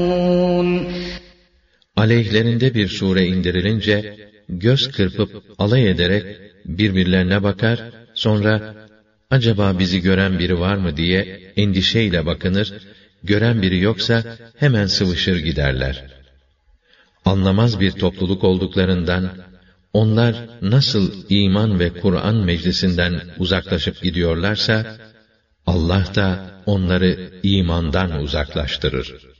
Aleyhlerinde bir sure indirilince, göz kırpıp alay ederek birbirlerine bakar, sonra acaba bizi gören biri var mı diye endişeyle bakınır, gören biri yoksa hemen sıvışır giderler. Anlamaz bir topluluk olduklarından, onlar nasıl iman ve Kur'an meclisinden uzaklaşıp gidiyorlarsa, Allah da onları imandan uzaklaştırır.